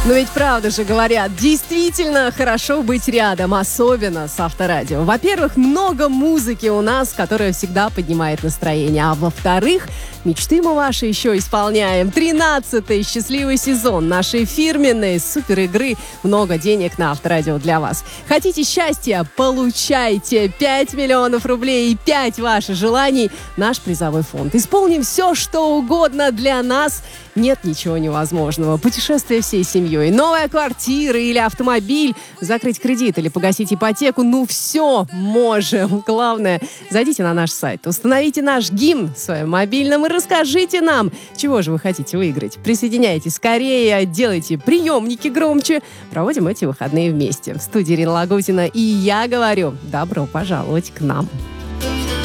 Но ведь правда же говорят, действительно хорошо быть рядом, особенно с Авторадио. Во-первых, много музыки у нас, которая всегда поднимает настроение. А во-вторых, мечты мы ваши еще исполняем. 13-й счастливый сезон нашей фирменной супер-игры «Много денег» на Авторадио для вас. Хотите счастья? Получайте 5 миллионов рублей и 5 ваших желаний. Наш призовой фонд. Исполним все, что угодно. Для нас нет ничего невозможного. Путешествие всей семьей, новая квартира или автомобиль, закрыть кредит или погасить ипотеку. Ну все можем. Главное, зайдите на наш сайт, установите наш гимн в своем мобильном и расскажите нам, чего же вы хотите выиграть. Присоединяйтесь скорее, делайте приемники громче. Проводим эти выходные вместе. В студии Ирина Лагутина. И я говорю, добро пожаловать к нам.